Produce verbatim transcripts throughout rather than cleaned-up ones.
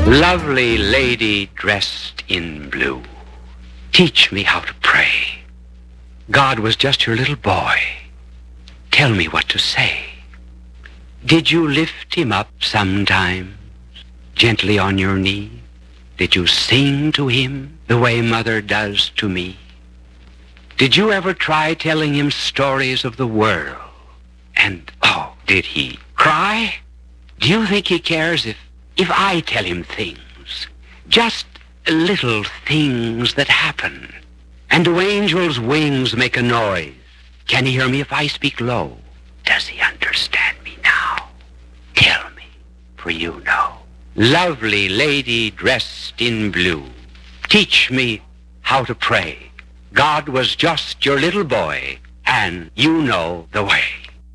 Lovely lady dressed in blue, teach me how to pray. God was just your little boy. Tell me what to say. Did you lift him up sometimes, gently on your knee? Did you sing to him the way mother does to me? Did you ever try telling him stories of the world? And, oh, did he cry? Do you think he cares if, if I tell him things? Just little things that happen. And do angels' wings make a noise? Can he hear me if I speak low? Does he understand me now? Tell me, for you know. Lovely lady dressed in blue, teach me how to pray. God was just your little boy, and you know the way.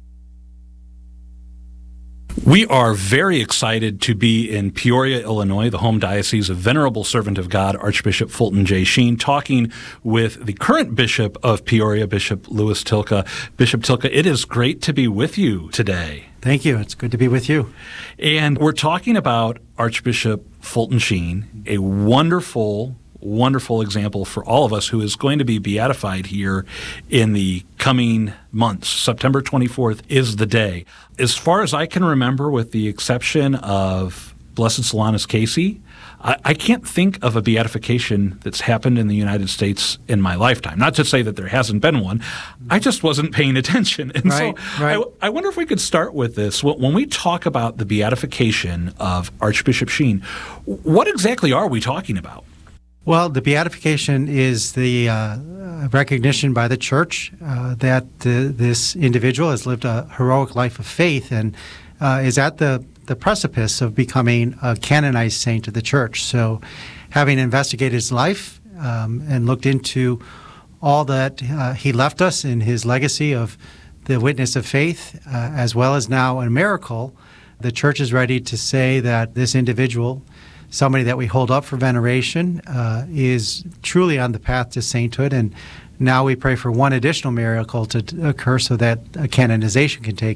We are very excited to be in Peoria, Illinois, the home diocese of Venerable Servant of God, Archbishop Fulton J. Sheen, talking with the current Bishop of Peoria, Bishop Louis Tilka. Bishop Tilka, it is great to be with you today. Thank you. It's good to be with you. And we're talking about Archbishop Fulton Sheen, a wonderful wonderful example for all of us who is going to be beatified here in the coming months. September twenty-fourth is the day. As far as I can remember, with the exception of Blessed Solanus Casey, I, I can't think of a beatification that's happened in the United States in my lifetime. Not to say that there hasn't been one. I just wasn't paying attention. And right, so right. I, I wonder if we could start with this. When we talk about the beatification of Archbishop Sheen, what exactly are we talking about? Well, the beatification is the uh, recognition by the Church uh, that uh, this individual has lived a heroic life of faith and uh, is at the, the precipice of becoming a canonized saint of the Church. So having investigated his life um, and looked into all that uh, he left us in his legacy of the witness of faith, uh, as well as now a miracle, the Church is ready to say that this individual, somebody that we hold up for veneration, uh, is truly on the path to sainthood. And now we pray for one additional miracle to occur so that a canonization can take